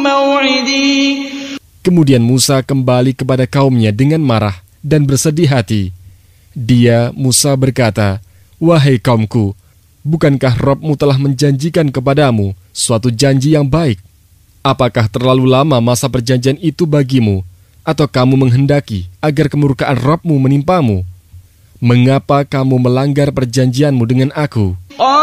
موعدي. Kemudian Musa kembali kepada kaumnya dengan marah dan bersedih hati. Dia, Musa, berkata, "Wahai kaumku, bukankah Rabb-mu telah menjanjikan kepadamu suatu janji yang baik? Apakah terlalu lama masa perjanjian itu bagimu, atau kamu menghendaki agar kemurkaan Rabb-mu menimpamu? Mengapa kamu melanggar perjanjianmu dengan aku?"